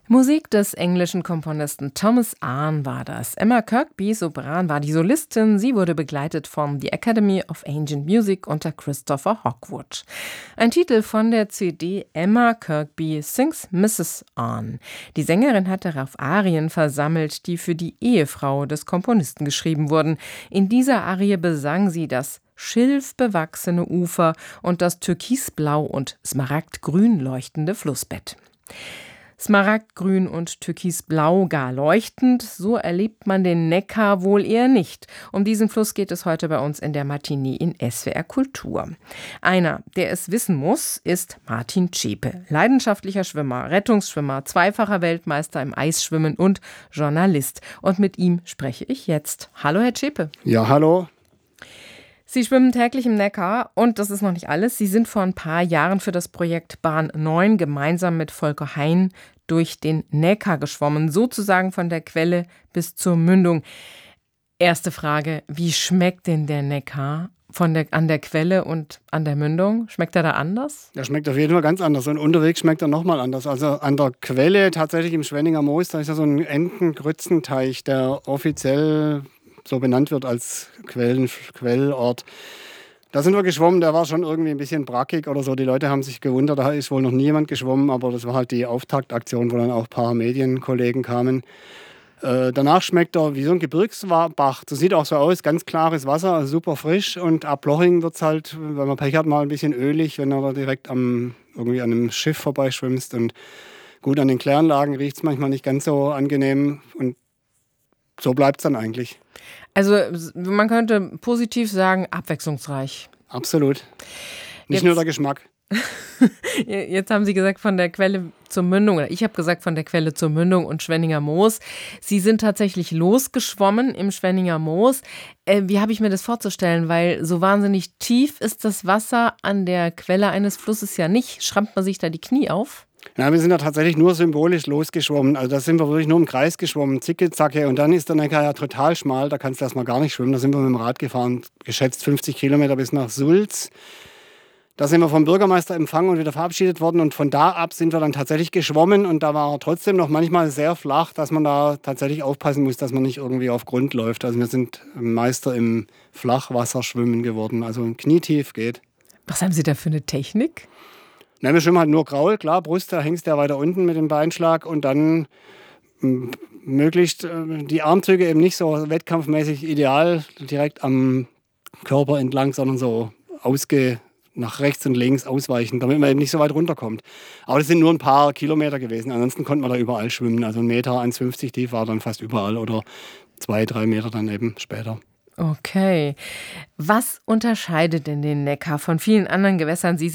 Musik des englischen Komponisten Thomas Arne war das. Emma Kirkby, Sopran, war die Solistin. Sie wurde begleitet von The Academy of Ancient Music unter Christopher Hogwood. Ein Titel von der CD Emma Kirkby Sings Mrs. Arne. Die Sängerin hat darauf Arien versammelt, die für die Ehefrau des Komponisten geschrieben wurden. In dieser Arie besang sie das schilfbewachsene Ufer und das türkisblau und smaragdgrün leuchtende Flussbett. Smaragdgrün und türkisblau gar leuchtend, so erlebt man den Neckar wohl eher nicht. Um diesen Fluss geht es heute bei uns in der Matinee in SWR Kultur. Einer, der es wissen muss, ist Martin Zschäpe. Leidenschaftlicher Schwimmer, Rettungsschwimmer, zweifacher Weltmeister im Eisschwimmen und Journalist. Und mit ihm spreche ich jetzt. Hallo, Herr Zschäpe. Ja, hallo. Sie schwimmen täglich im Neckar und das ist noch nicht alles. Sie sind vor ein paar Jahren für das Projekt Bahn 9 gemeinsam mit Volker Hein durch den Neckar geschwommen, sozusagen von der Quelle bis zur Mündung. Erste Frage, wie schmeckt denn der Neckar an der Quelle und an der Mündung? Schmeckt er da anders? Der schmeckt auf jeden Fall ganz anders und unterwegs schmeckt er nochmal anders. Also an der Quelle, tatsächlich im Schwenninger Moos, da ist ja so ein Entengrützenteich, der offiziell so benannt wird als Quellort. Da sind wir geschwommen, der war schon irgendwie ein bisschen brackig oder so. Die Leute haben sich gewundert, da ist wohl noch nie jemand geschwommen, aber das war halt die Auftaktaktion, wo dann auch ein paar Medienkollegen kamen. Danach schmeckt er wie so ein Gebirgsbach. Das sieht auch so aus, ganz klares Wasser, also super frisch. Und ab Loching wird es halt, wenn man Pech hat, mal ein bisschen ölig, wenn er da direkt irgendwie an einem Schiff vorbeischwimmst. Und gut, an den Kläranlagen riecht es manchmal nicht ganz so angenehm. Und so bleibt es dann eigentlich. Also man könnte positiv sagen, abwechslungsreich. Absolut. Nicht nur der Geschmack. Jetzt haben Sie gesagt, von der Quelle zur Mündung, oder ich habe gesagt, von der Quelle zur Mündung und Schwenninger Moos. Sie sind tatsächlich losgeschwommen im Schwenninger Moos. Wie habe ich mir das vorzustellen? Weil so wahnsinnig tief ist das Wasser an der Quelle eines Flusses ja nicht. Schrammt man sich da die Knie auf? Ja, wir sind da tatsächlich nur symbolisch losgeschwommen. Also da sind wir wirklich nur im Kreis geschwommen, zicke-zacke. Und dann ist der Neckar ja total schmal, da kannst du erstmal gar nicht schwimmen. Da sind wir mit dem Rad gefahren, geschätzt 50 Kilometer bis nach Sulz. Da sind wir vom Bürgermeister empfangen und wieder verabschiedet worden. Und von da ab sind wir dann tatsächlich geschwommen. Und da war trotzdem noch manchmal sehr flach, dass man da tatsächlich aufpassen muss, dass man nicht irgendwie auf Grund läuft. Also wir sind Meister im Flachwasserschwimmen geworden. Also knietief geht. Was haben Sie da für eine Technik? Nein, wir schwimmen halt nur Kraul, klar, Brust, da hängst du ja weiter unten mit dem Beinschlag und dann möglichst die Armzüge eben nicht so wettkampfmäßig ideal direkt am Körper entlang, sondern so nach rechts und links ausweichen, damit man eben nicht so weit runterkommt. Aber das sind nur ein paar Kilometer gewesen, ansonsten konnte man da überall schwimmen. Also 1,50 Meter tief war dann fast überall oder 2-3 Meter dann eben später. Okay. Was unterscheidet denn den Neckar von vielen anderen Gewässern? Sie